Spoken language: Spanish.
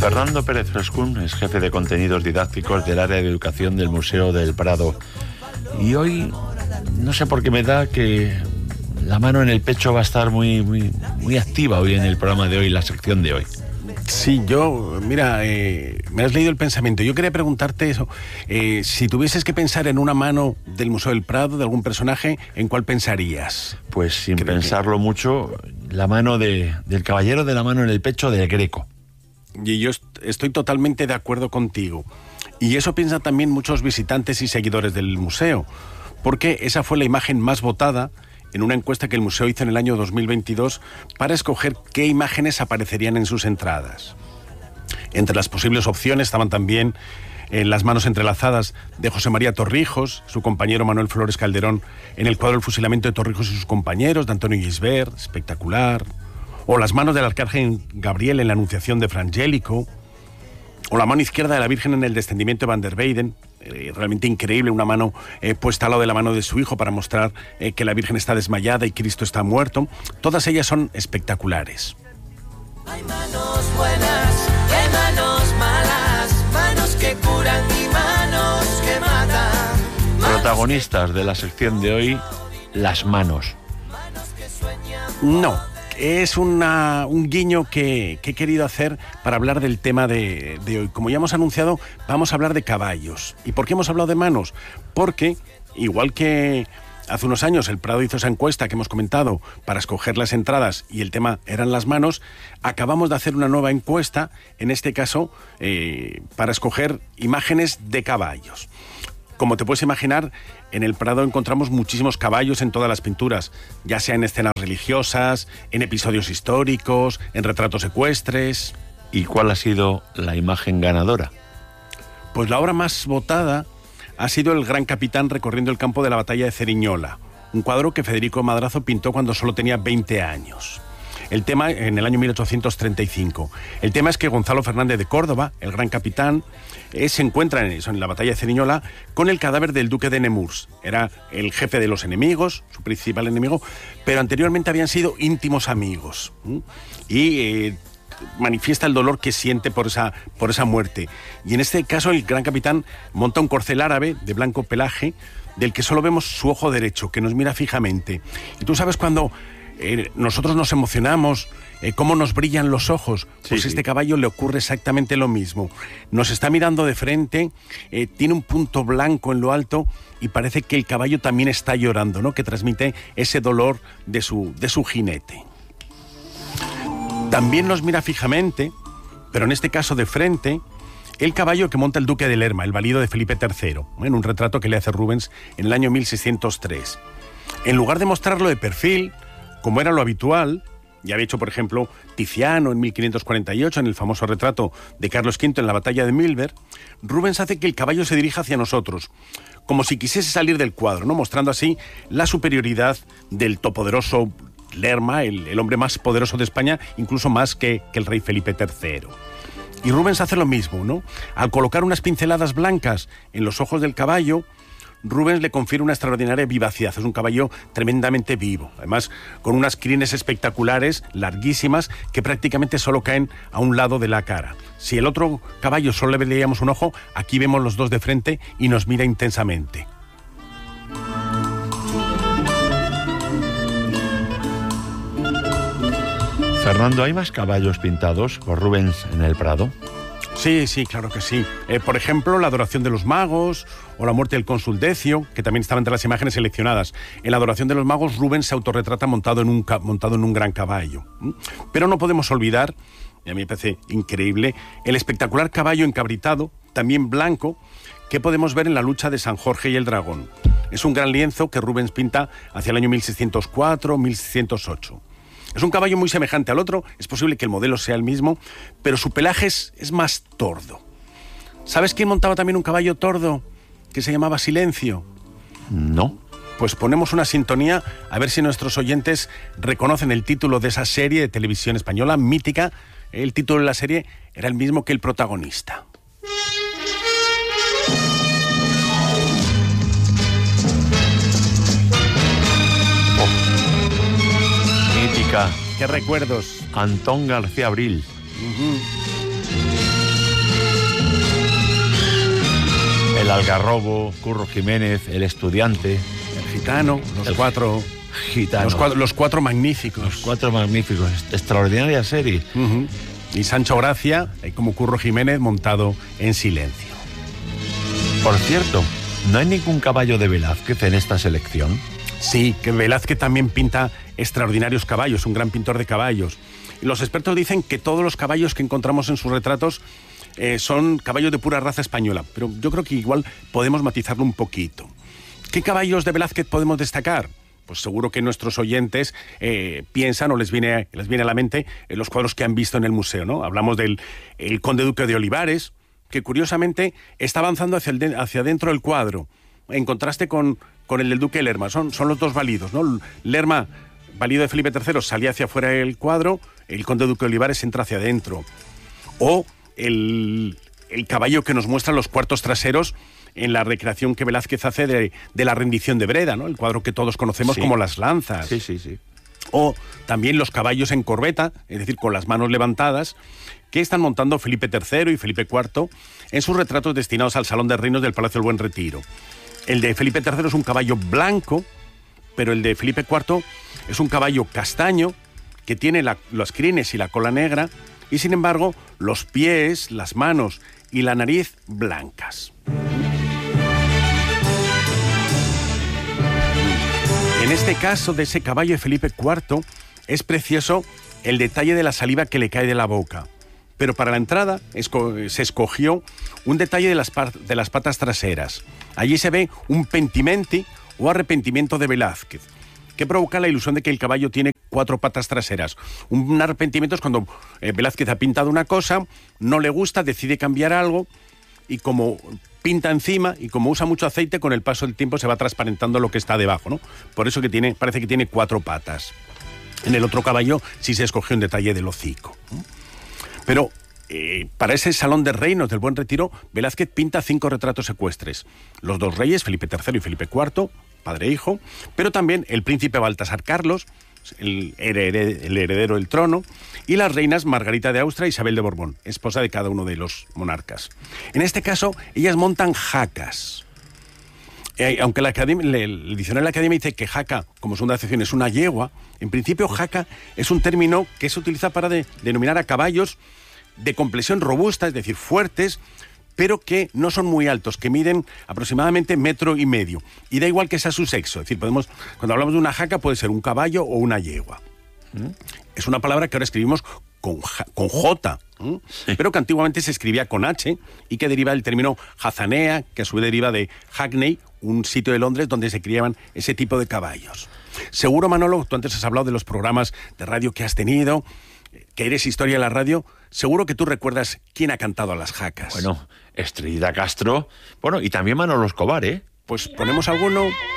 Fernando Pérez Frescún es jefe de contenidos didácticos del área de educación del Museo del Prado. Y hoy, no sé por qué me da que la mano en el pecho va a estar muy activa hoy en el programa de hoy, la sección de hoy. Sí, mira, me has leído el pensamiento. Yo quería preguntarte eso. Si tuvieses que pensar en una mano del Museo del Prado, de algún personaje, ¿en cuál pensarías? Pues sin pensarlo mucho, la mano del caballero de la mano en el pecho del Greco. Y yo estoy totalmente de acuerdo contigo. Y eso piensan también muchos visitantes y seguidores del museo, porque esa fue la imagen más votada en una encuesta que el museo hizo en el año 2022 para escoger qué imágenes aparecerían en sus entradas. Entre las posibles opciones estaban también las manos entrelazadas de José María Torrijos, su compañero Manuel Flores Calderón, en el cuadro El fusilamiento de Torrijos y sus compañeros, de Antonio Gisbert, espectacular. O las manos del arcángel Gabriel en la Anunciación de Frangélico, o la mano izquierda de la Virgen en el Descendimiento de Van der Weyden, realmente increíble, una mano puesta al lado de la mano de su hijo para mostrar que la Virgen está desmayada y Cristo está muerto. Todas ellas son espectaculares. Hay manos buenas, hay manos malas, manos que curan y manos que matan. Protagonistas de la sección de hoy, las manos. No. Es un guiño que he querido hacer para hablar del tema de hoy. Como ya hemos anunciado, vamos a hablar de caballos. ¿Y por qué hemos hablado de manos? Porque, igual que hace unos años el Prado hizo esa encuesta que hemos comentado para escoger las entradas y el tema eran las manos, acabamos de hacer una nueva encuesta, en este caso, para escoger imágenes de caballos. Como te puedes imaginar, en el Prado encontramos muchísimos caballos en todas las pinturas, ya sea en escenas religiosas, en episodios históricos, en retratos ecuestres. ¿Y cuál ha sido la imagen ganadora? Pues la obra más votada ha sido El Gran Capitán recorriendo el campo de la batalla de Ceriñola, un cuadro que Federico Madrazo pintó cuando solo tenía 20 años. El tema en el año 1835. El tema es que Gonzalo Fernández de Córdoba, el Gran Capitán, se encuentra en la batalla de Ceriñola con el cadáver del duque de Nemours. Era el jefe de los enemigos, su principal enemigo, pero anteriormente habían sido íntimos amigos. Y manifiesta el dolor que siente por esa muerte. Y en este caso el Gran Capitán monta un corcel árabe de blanco pelaje, del que solo vemos su ojo derecho, que nos mira fijamente. Y tú sabes cuando nosotros nos emocionamos, cómo nos brillan los ojos, pues este caballo le ocurre exactamente lo mismo. Nos está mirando de frente, tiene un punto blanco en lo alto y parece que el caballo también está llorando, ¿no? Que transmite ese dolor de su jinete. También nos mira fijamente, pero en este caso de frente, el caballo que monta el duque de Lerma, el valido de Felipe III, en un retrato que le hace Rubens en el año 1603. En lugar de mostrarlo de perfil, como era lo habitual, ya había hecho, por ejemplo, Tiziano en 1548, en el famoso retrato de Carlos V en la batalla de Milver, Rubens hace que el caballo se dirija hacia nosotros, como si quisiese salir del cuadro, ¿no? Mostrando así la superioridad del todopoderoso Lerma, el hombre más poderoso de España, incluso más que el rey Felipe III. Y Rubens hace lo mismo, ¿no? Al colocar unas pinceladas blancas en los ojos del caballo, Rubens le confiere una extraordinaria vivacidad. Es un caballo tremendamente vivo, además con unas crines espectaculares, larguísimas, que prácticamente solo caen a un lado de la cara. Si el otro caballo solo le veíamos un ojo, aquí vemos los dos de frente y nos mira intensamente. Fernando, ¿hay más caballos pintados por Rubens en el Prado? Sí, claro que sí. Por ejemplo, la adoración de los magos o la muerte del cónsul Decio, que también estaba entre las imágenes seleccionadas. En la adoración de los magos, Rubens se autorretrata montado en un gran caballo. Pero no podemos olvidar, y a mí me parece increíble, el espectacular caballo encabritado, también blanco, que podemos ver en la lucha de San Jorge y el dragón. Es un gran lienzo que Rubens pinta hacia el año 1604-1608. Es un caballo muy semejante al otro, es posible que el modelo sea el mismo, pero su pelaje es más tordo. ¿Sabes quién montaba también un caballo tordo que se llamaba Silencio? No. Pues ponemos una sintonía a ver si nuestros oyentes reconocen el título de esa serie de televisión española mítica. El título de la serie era el mismo que el protagonista. Mítica. ¿Qué recuerdos? Antón García Abril. El Algarrobo, Curro Jiménez, El Estudiante. El Gitano, los cuatro Gitanos. Los cuatro magníficos. Los cuatro magníficos. Extraordinaria serie. Uh-huh. Y Sancho Gracia, como Curro Jiménez, montado en silencio. Por cierto, ¿no hay ningún caballo de Velázquez en esta selección? Sí, que Velázquez también pinta extraordinarios caballos, un gran pintor de caballos. Y los expertos dicen que todos los caballos que encontramos en sus retratos son caballos de pura raza española, pero yo creo que igual podemos matizarlo un poquito. ¿Qué caballos de Velázquez podemos destacar? Pues seguro que nuestros oyentes piensan o les viene a la mente los cuadros que han visto en el museo, ¿no? Hablamos del el Conde Duque de Olivares, que curiosamente está avanzando hacia dentro del cuadro, en contraste con el del Duque de Lerma. Son los dos válidos, ¿no? Lerma, válido de Felipe III, salía hacia afuera del cuadro, el Conde Duque de Olivares entra hacia adentro. O el caballo que nos muestra los cuartos traseros en la recreación que Velázquez hace de la rendición de Breda, ¿no? El cuadro que todos conocemos como Las Lanzas. Sí. O también los caballos en corbeta, es decir, con las manos levantadas, que están montando Felipe III y Felipe IV en sus retratos destinados al Salón de Reinos del Palacio del Buen Retiro. El de Felipe III es un caballo blanco, pero el de Felipe IV es un caballo castaño que tiene los crines y la cola negra y, sin embargo, los pies, las manos y la nariz blancas. En este caso de ese caballo de Felipe IV es precioso el detalle de la saliva que le cae de la boca. Pero para la entrada se escogió un detalle de las patas traseras. Allí se ve un pentimenti o arrepentimiento de Velázquez, que provoca la ilusión de que el caballo tiene 4 patas traseras. Un arrepentimiento es cuando Velázquez ha pintado una cosa, no le gusta, decide cambiar algo, y como pinta encima y como usa mucho aceite, con el paso del tiempo se va transparentando lo que está debajo, ¿no? Por eso parece que tiene 4 patas. En el otro caballo sí se escogió un detalle del hocico. Pero para ese Salón de Reinos del Buen Retiro, Velázquez pinta 5 retratos ecuestres. Los 2 reyes, Felipe III y Felipe IV, padre e hijo, pero también el príncipe Baltasar Carlos, el heredero del trono, y las reinas Margarita de Austria e Isabel de Borbón, esposa de cada uno de los monarcas. En este caso, ellas montan jacas. Aunque el diccionario de la Academia dice que jaca, como segunda acepción, es una yegua, en principio jaca es un término que se utiliza para denominar a caballos de complexión robusta, es decir, fuertes, pero que no son muy altos, que miden aproximadamente 1,5 metros. Y da igual que sea su sexo. Es decir, cuando hablamos de una jaca puede ser un caballo o una yegua. Es una palabra que ahora escribimos con J, pero que antiguamente se escribía con H y que deriva del término jazanea, que a su vez deriva de Hackney, un sitio de Londres donde se criaban ese tipo de caballos. Seguro, Manolo, tú antes has hablado de los programas de radio que has tenido, que eres historia de la radio, seguro que tú recuerdas quién ha cantado a las jacas. Bueno, Estrellita Castro, y también Manolo Escobar, ¿eh? Pues ponemos alguno.